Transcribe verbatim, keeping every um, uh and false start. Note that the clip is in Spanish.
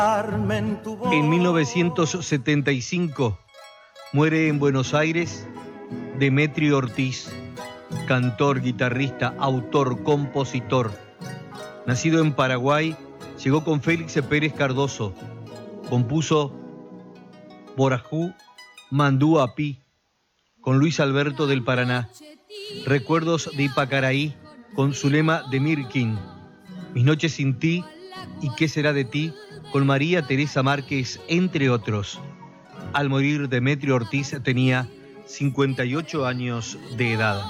En mil novecientos setenta y cinco muere en Buenos Aires Demetrio Ortiz, cantor, guitarrista, autor, compositor. Nacido en Paraguay, llegó con Félix Pérez Cardoso. Compuso Borajú, Mandúa Pi, con Luis Alberto del Paraná. Recuerdos de Ipacaraí, con Zulema de Mirkin. Mis noches sin ti y qué será de ti, con María Teresa Márquez, entre otros. Al morir, Demetrio Ortiz tenía cincuenta y ocho años de edad.